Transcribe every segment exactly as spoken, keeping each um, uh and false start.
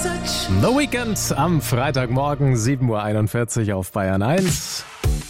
The Weeknd am Freitagmorgen, sieben Uhr einundvierzig auf Bayern eins.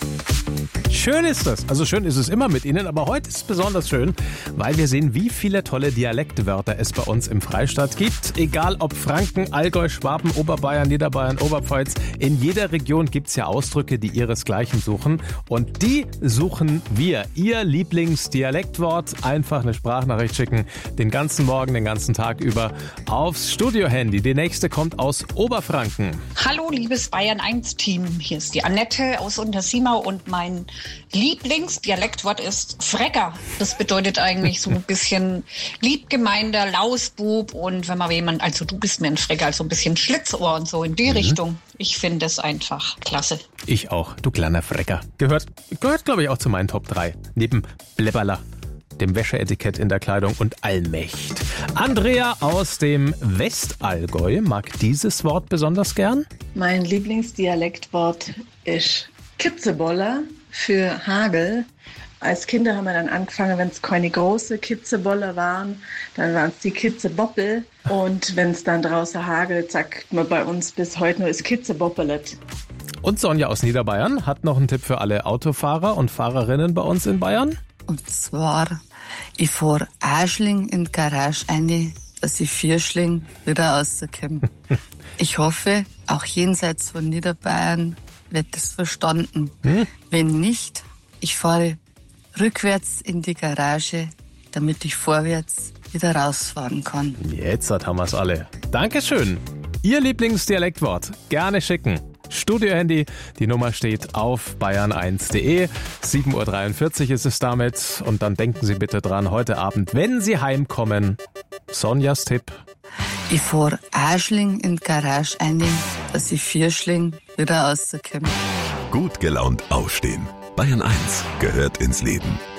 Schön ist das. Also schön ist es immer mit Ihnen, aber heute ist es besonders schön, weil wir sehen, wie viele tolle Dialektwörter es bei uns im Freistaat gibt. Egal ob Franken, Allgäu, Schwaben, Oberbayern, Niederbayern, Oberpfalz. In jeder Region gibt es ja Ausdrücke, die ihresgleichen suchen. Und die suchen wir. Ihr Lieblingsdialektwort. Einfach eine Sprachnachricht schicken. Den ganzen Morgen, den ganzen Tag über aufs Studiohandy. Die nächste kommt aus Oberfranken. Hallo, liebes Bayern eins Team. Hier ist die Annette aus Untersimau und mein Lieblingsdialektwort ist Frecker. Das bedeutet eigentlich so ein bisschen liebgemeinter Lausbub und wenn man jemand, also du bist mir ein Frecker, also ein bisschen Schlitzohr und so in die mhm. Richtung. Ich finde es einfach klasse. Ich auch, du kleiner Frecker. Gehört, gehört glaube ich auch zu meinen Top drei. Neben Blebberler, dem Wäscheetikett in der Kleidung und Allmächt. Andrea aus dem Westallgäu mag dieses Wort besonders gern. Mein Lieblingsdialektwort ist Kitzeboller für Hagel. Als Kinder haben wir dann angefangen, wenn es keine große Kitzeboller waren, dann waren es die Kitzeboppel. Und wenn es dann draußen hagelt, sagt man bei uns bis heute nur, ist Kitzeboppelet. Und Sonja aus Niederbayern hat noch einen Tipp für alle Autofahrer und Fahrerinnen bei uns in Bayern. Und zwar, ich fahre Aschling in die Garage rein, dass ich Vierschling wieder rauskomme. Ich hoffe, auch jenseits von Niederbayern wird das verstanden. Hm? Wenn nicht, ich fahre rückwärts in die Garage, damit ich vorwärts wieder rausfahren kann. Jetzt haben wir es alle. Dankeschön. Ihr Lieblingsdialektwort gerne schicken. Studiohandy, die Nummer steht auf bayern eins punkt de. sieben Uhr dreiundvierzig ist es damit. Und dann denken Sie bitte dran, heute Abend, wenn Sie heimkommen, Sonjas Tipp. Ich fahre Aschling in die Garage rein, dass ich Vierschling wieder rauskomme. Gut gelaunt aufstehen. Bayern eins gehört ins Leben.